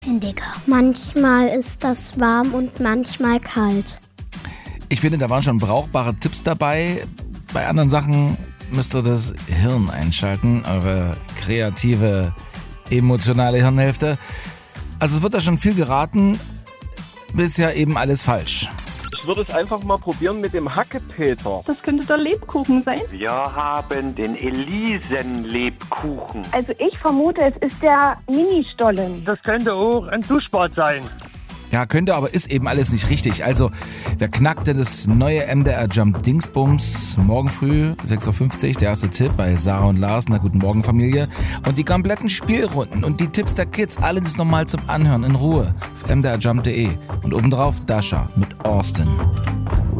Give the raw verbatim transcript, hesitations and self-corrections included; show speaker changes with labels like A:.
A: dicker.
B: Manchmal ist das warm und manchmal kalt.
C: Ich finde, da waren schon brauchbare Tipps dabei. Bei anderen Sachen müsst ihr das Hirn einschalten, eure kreative, emotionale Hirnhälfte. Also es wird da schon viel geraten, bisher eben alles falsch.
D: Ich würde es einfach mal probieren mit dem Hackepeter.
E: Das könnte der Lebkuchen sein.
F: Wir haben den Elisenlebkuchen.
E: Also ich vermute, es ist der Ministollen.
G: Das könnte auch ein Duschbad sein.
C: Ja, könnte, aber ist eben alles nicht richtig. Also, wer knackt denn das neue M D R Jump Dingsbums morgen früh, sechs Uhr fünfzig, der erste Tipp bei Sarah und Lars, na guten Morgen Familie. Und die kompletten Spielrunden und die Tipps der Kids, alles nochmal zum Anhören in Ruhe auf m d r jump punkt d e. Und obendrauf Dasha mit Austin.